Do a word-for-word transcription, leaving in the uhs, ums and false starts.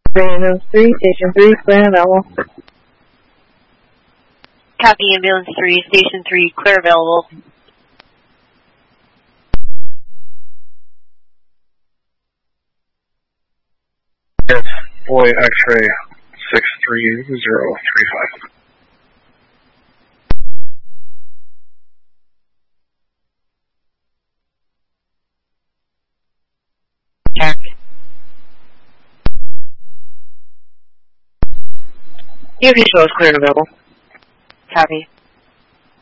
Ambulance three, Station three, clear and available. Copy, Ambulance three, Station three, clear available. Yes, boy X-ray six three zero three five. Check. Your visual is clear and available. Copy.